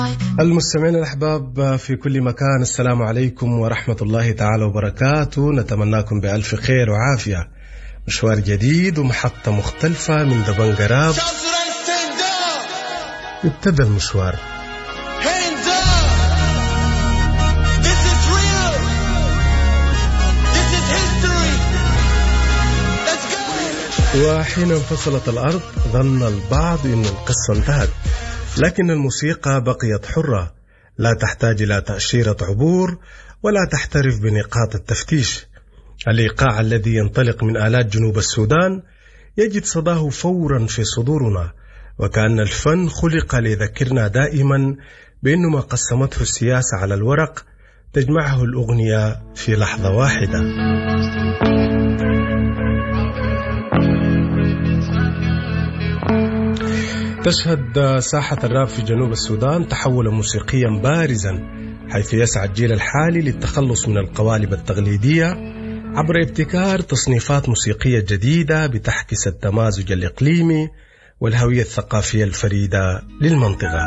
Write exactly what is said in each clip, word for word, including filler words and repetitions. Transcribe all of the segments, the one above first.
المستمعين الأحباب في كل مكان، السلام عليكم ورحمة الله تعالى وبركاته. نتمناكم بألف خير وعافية. مشوار جديد ومحطة مختلفة من دبنجراب ابتدى المشوار. وحين انفصلت الأرض ظن البعض أن القصة انتهت، لكن الموسيقى بقيت حرة، لا تحتاج إلى تأشيرة عبور ولا تحترف بنقاط التفتيش. الإيقاع الذي ينطلق من آلات جنوب السودان يجد صداه فورا في صدورنا، وكأن الفن خلق ليذكرنا دائما بأنه ما قسمته السياسة على الورق تجمعه الأغنية في لحظة واحدة. تشهد ساحة الراب في جنوب السودان تحولا موسيقيا بارزا، حيث يسعى الجيل الحالي للتخلص من القوالب التقليدية عبر ابتكار تصنيفات موسيقية جديدة بتحكس التمازج الإقليمي والهوية الثقافية الفريدة للمنطقة.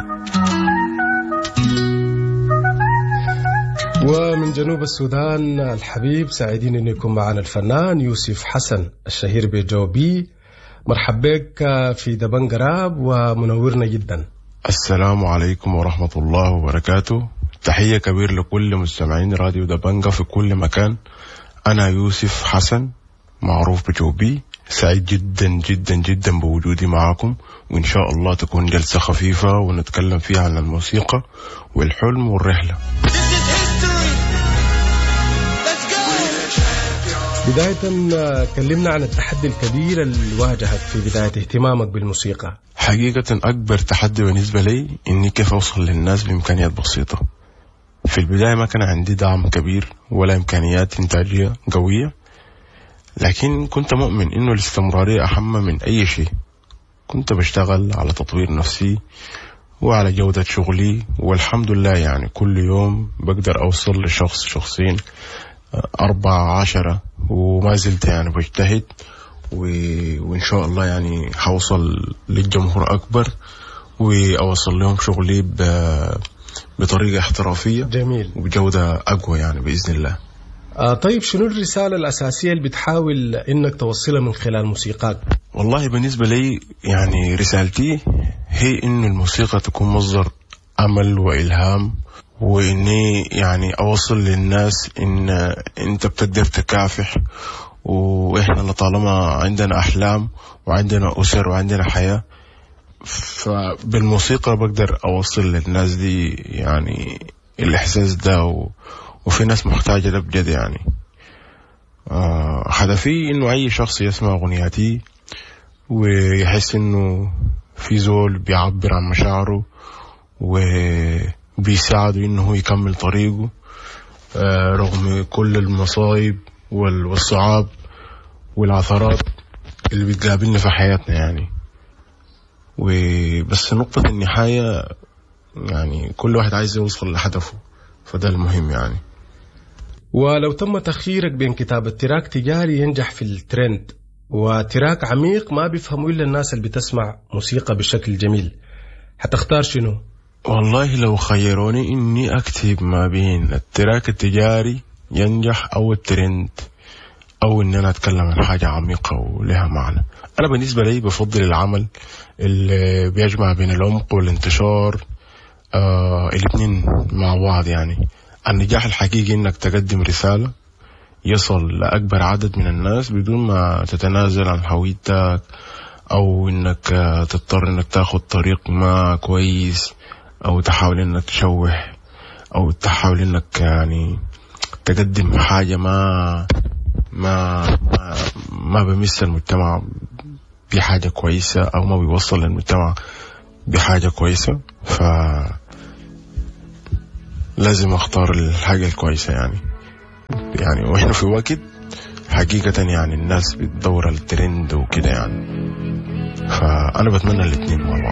ومن جنوب السودان الحبيب سعيدين أن يكون معنا الفنان يوسف حسن الشهير بجوبي. مرحب بك في دبنجراب ومنورنا جدا. السلام عليكم ورحمة الله وبركاته. تحية كبير لكل مستمعين راديو دبنجة في كل مكان. أنا يوسف حسن معروف بجوبي، سعيد جدا جدا جدا بوجودي معكم، وإن شاء الله تكون جلسة خفيفة ونتكلم فيها عن الموسيقى والحلم والرحلة. بداية كلمنا عن التحدي الكبير اللي واجهك في بداية اهتمامك بالموسيقى. حقيقة أكبر تحدي بالنسبة لي إني كيف أوصل للناس بإمكانيات بسيطة. في البداية ما كان عندي دعم كبير ولا إمكانيات إنتاجية قوية، لكن كنت مؤمن إنه الاستمرارية أهم من أي شيء. كنت بشتغل على تطوير نفسي وعلى جودة شغلي، والحمد لله يعني كل يوم بقدر أوصل لشخص شخصين أربعة عشرة، وما زلت يعني بجتهد و... وإن شاء الله يعني حوصل للجمهور أكبر وأوصل لهم شغلي ب... بطريقة احترافية. جميل. وبجودة أقوى يعني بإذن الله. آه طيب، شنو الرسالة الأساسية اللي بتحاول إنك توصلها من خلال موسيقاك؟ والله بالنسبة لي يعني رسالتي هي إن الموسيقى تكون مصدر أمل وإلهام، وإني يعني أوصل للناس إن أنت بتقدر تكافح، وإحنا لطالما عندنا أحلام وعندنا أسر وعندنا حياة، فبالموسيقى بقدر أوصل للناس دي يعني الإحساس ده، و... وفي ناس محتاجة ده بجد يعني. آه هدفي إنه أي شخص يسمع أغنياتي ويحس إنه في زول بيعبر عن مشاعره و بيساعده إنه يكمل طريقه آه رغم كل المصايب والصعاب والعثرات اللي بتقابلنا في حياتنا يعني. وبس نقطة النهاية يعني كل واحد عايز يوصل لهدفه، فده المهم يعني. ولو تم تخييرك بين كتابة تراك تجاري ينجح في الترند وتراك عميق ما بيفهموا إلا الناس اللي بتسمع موسيقى بشكل جميل، هتختار شنو؟ والله لو خيروني إني أكتب ما بين التراك التجاري ينجح أو الترند، أو إن أنا أتكلم عن حاجة عميقة ولها معنى، أنا بالنسبة لي بفضل العمل اللي بيجمع بين العمق والانتشار، آه الاثنين مع بعض يعني. النجاح الحقيقي إنك تقدم رسالة يصل لأكبر عدد من الناس بدون ما تتنازل عن هويتك، أو إنك تضطر إنك تاخد طريق ما كويس، أو تحاول إنك تشوه، أو تحاول إنك يعني تقدم حاجة ما ما ما, ما بمس المجتمع بحاجة كويسة، أو ما بيوصل للمجتمع بحاجة كويسة. ف لازم أختار الحاجة الكويسة يعني. يعني وإحنا في وقت حقيقة يعني الناس بتدور الترند وكده يعني، فأنا بتمنى الاثنين مع بعض.